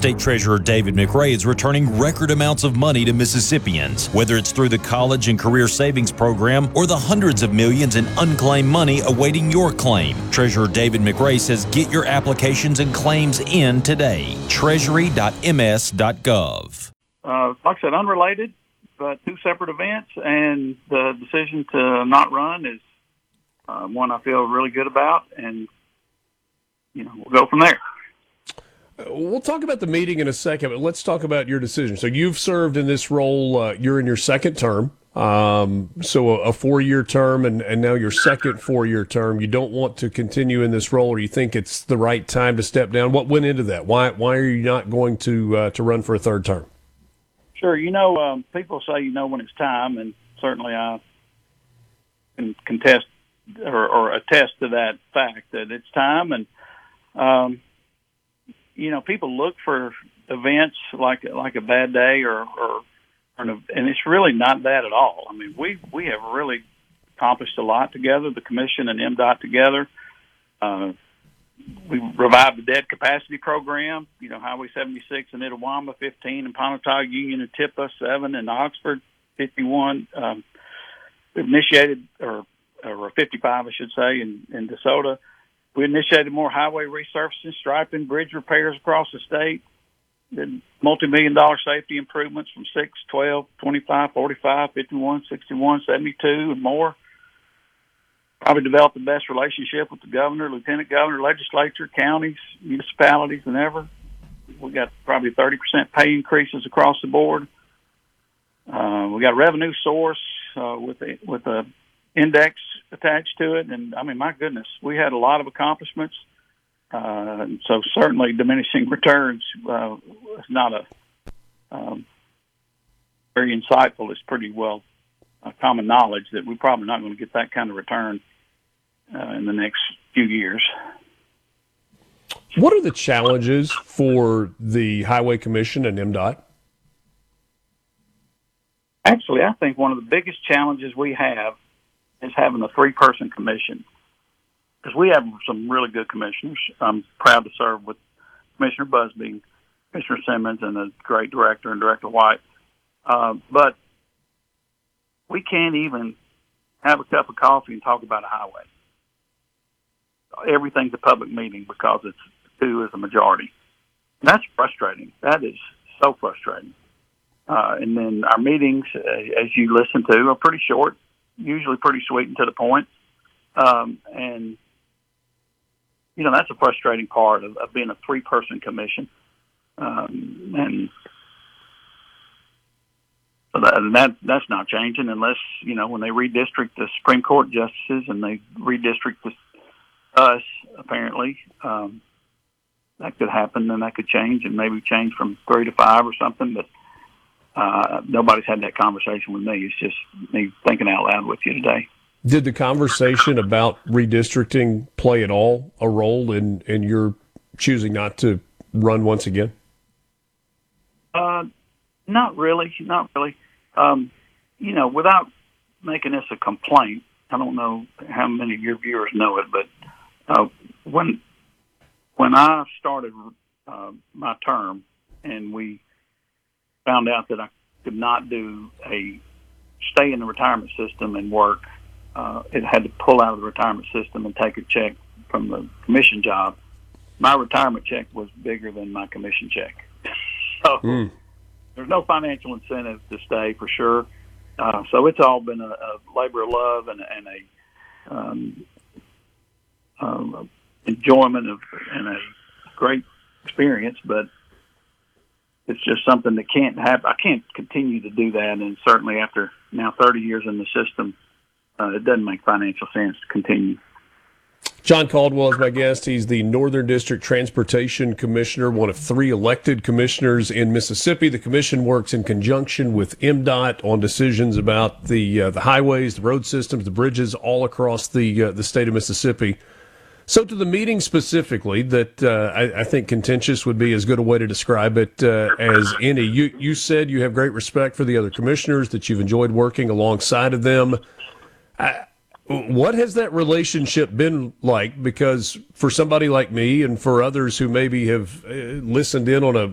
State Treasurer David McRae is returning record amounts of money to Mississippians, whether it's through the College and Career Savings Program or the hundreds of millions in unclaimed money awaiting your claim. Treasurer David McRae says get your applications and claims in today. Treasury.ms.gov. Like I said, unrelated, but two separate events, and the decision to not run is one I feel really good about, and we'll go from there. We'll talk about the meeting in a second, but let's talk about your decision. So you've served in this role, you're in your second term, so a 4-year term, and now your second 4-year term. You don't want to continue in this role, or you think it's the right time to step down? What went into that? Why are you not going to run for a third term? Sure. People say when it's time, and certainly I can contest or attest to that fact that it's time. And people look for events like a bad day and it's really not that at all. I mean, we have really accomplished a lot together, the commission and MDOT together. We revived the debt capacity program, Highway 76 in Itawamba, 15 in Pontotoc, Union and Tippah, 7 in Oxford, 51. Initiated, or 55, I should say, in DeSoto. We initiated more highway resurfacing, striping, bridge repairs across the state. Did multi-million-dollar safety improvements from 6, 12, 25, 45, 51, 61, 72, and more. Probably developed the best relationship with the governor, lieutenant governor, legislature, counties, municipalities than ever. We got probably 30% pay increases across the board. We got a revenue source with a index attached to it, and I mean, my goodness, we had a lot of accomplishments. So certainly, diminishing returns is not very insightful. It's pretty well common knowledge that we're probably not going to get that kind of return in the next few years. What are the challenges for the Highway Commission and MDOT? Actually, I think one of the biggest challenges we have is having a 3-person commission, because we have some really good commissioners. I'm proud to serve with Commissioner Busby, Commissioner Simmons, and a great director and Director White. But we can't even have a cup of coffee and talk about a highway. Everything's a public meeting because it's 2 is a majority. And that's frustrating. That is so frustrating. And then our meetings, as you listen to, are pretty short, usually pretty sweet and to the point. And that's a frustrating part of being a 3-person commission. And so that's not changing unless, when they redistrict the Supreme Court justices and they redistrict us, apparently, that could happen, and that could change, and maybe change from 3 to 5 or something. But nobody's had that conversation with me. It's just me thinking out loud with you today. Did the conversation about redistricting play at all a role in your choosing not to run once again? Not really. Without making this a complaint, I don't know how many of your viewers know it, but when I started my term and we found out that I could not stay in the retirement system and work, it had to pull out of the retirement system and take a check from the commission job. My retirement check was bigger than my commission check. So there's no financial incentive to stay for sure. So it's all been a labor of love and a enjoyment and a great experience, but it's just something that can't happen. I can't continue to do that, and certainly after now 30 years in the system, it doesn't make financial sense to continue. John Caldwell is my guest. He's the Northern District Transportation Commissioner, one of 3 elected commissioners in Mississippi. The commission works in conjunction with MDOT on decisions about the highways, the road systems, the bridges all across the state of Mississippi. So to the meeting specifically, that I think contentious would be as good a way to describe it as any. You said you have great respect for the other commissioners, that you've enjoyed working alongside of them. What has that relationship been like? Because for somebody like me and for others who maybe have listened in on